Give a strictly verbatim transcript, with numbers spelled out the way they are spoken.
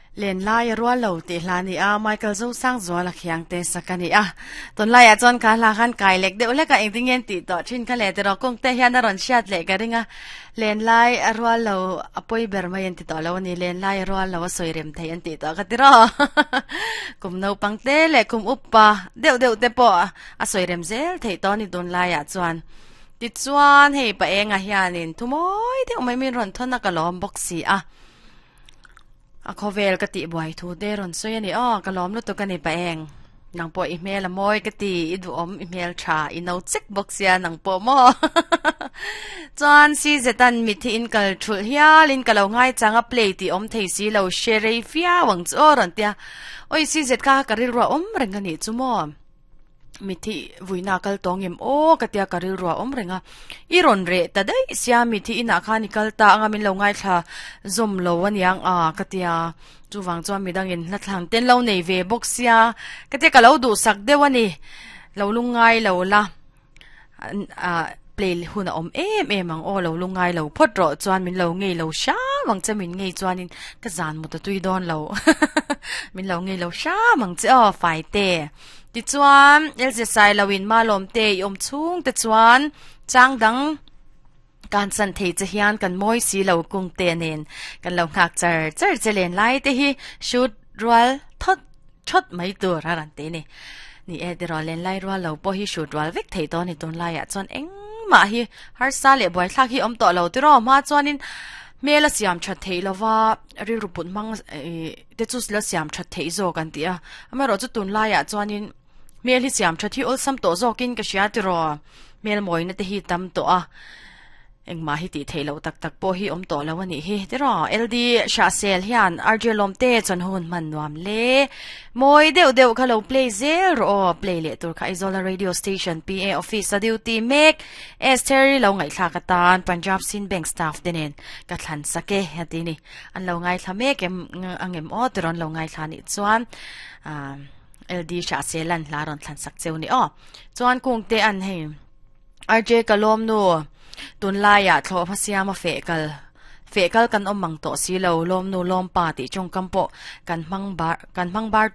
เลียนไล่รัวเหล่าติลานี่อาไมเคิลจะสร้างจัวละเขียงเตสักนี่อ่ะตอนไล่อาจอนการลาขันไก่เล็กเดี๋ยวเล็กก็เองที่เงินติดต่อชินกันเลยแต่เราคงเตะยันนรอนเชียดเล็กกันดิ่งอ่ะเลียนไล่รัวเหล่าอภัยเบอร์มายันติดต่อแล้ววันนี้เลียนไล่รัวเหล่าสวยเรียมไทยยันติดต่อกันติรอคุมนูปังเตะเล็กคุมอุปปะเดี๋ยวเดี๋ยวเตะปะอ่ะสวยเรียมเซลไทยตอนนี้โดนไล่อาจวนติดจวนให้ไปเองอ่ะยานินทุ่มอยเดี๋ยวไม่มีรอนทนนักกะล้อมบ็อกซี่อ่ะอะเขาเวลกติบ่อยทูเดรอนซอยนี่อ้อกะล้อมลุตัวกันนี่ไปเองนางปออีเมลละมอยกติอีดูอมอีเมลชาอีนเอาจิกบ็อกเซียนางปอมอจอนซีเจตันมิทีอินกัลชุลเฮียลินกัลเอาง่ายจังอัพเลติอมเทซีเราเชเรฟิอาวังจอรันเตียโอ้ยซีเจตกากะริรัวอมเริงกันนี่จุมอมิทีวุยนักลตองเอ็มโอกติยากริรัวอมเริงอ่ะอีรอนเรแต่ได้เสียมิทีอินาคานิกัลตาอ่ะมินเราง่ายค่ะซอมโลวันยังอ่ะกติยาจูวังจวนมีดังเงินนัดหลังเต้นเราในเวบ็อกซี่กติยากะเราดูสักเดวันนี้เราลุงง่ายเราละอ่าเปลยหุ่นอมเอ็มเอ็มังโอเราลุงง่ายเราพอดรอจวนมินเราไงเราช้ามังจะมินไงจวนนินก็จานหมดตัวดอนเรามินเราไงเราช้ามังจะอ๋อไฟเตะติจวนเอลเจสไซลาวินมาลมเตยอมชุ่งติจวนจางดังการสันเทจะเฮียนกันมอยสีเหล่ากรุงเตเนนกันเหล่าหักเจอเจอเจเลนไล่เตฮีชุดรัวทดชดไม่ตัวรันเตนี่นี่เอเดรอเลนไล่รัวเหล่าพอฮีชุดรัววิกเทตอนนี้ตอนไล่อะจนเอ็งมาฮีฮาร์ซาเลบอยทักฮีอมต่อเหล่าที่รอมาจวนนินเมลสยามชัดเทลว่าริรุปุนมังเอเดจุสลสยามชัดเทโซกันเตียอเมรอจุตุนไล่อะจวนนินเมลที่สยามชัดที่อุลซัมโตโซกินกษยาติรอเมลมอยนั่นเตฮีตัมโตอะเอ็งมาฮิติเทลตักตักโปฮีอมโตแล้ววันนี้ฮิติรอเอลดีชาเซลฮิอันอาร์เจลอมเตจนหุ่นมันวามเล่มอยเดียวเดียวเขาเราเพลย์เซลโอเพลย์เลตัวค่ะอิโซลาเรดิโอสเตชันพีเอออฟฟิศดิวตีเมกเอสเทอร์เราไงทากตานปัญจาบซินแบงสตาฟเดนเองกัดหันสักเกะฮัดดีนี่อันเราไงทำเมกเอ็มอังเอ็มออตรอนเราไงทานิจวนอ่าเอลดีชาเซลันลารอนทันสักเซลนี่อ้อจวนคงเตอันให้อาร์เจกลอมนัวตุนลายะทอพัสยามาเฟกัลเฟกัลกันอมมังโตสีเหลาลมนูลมปาติจงกัมโปกันมังบาร์กันมังบาร์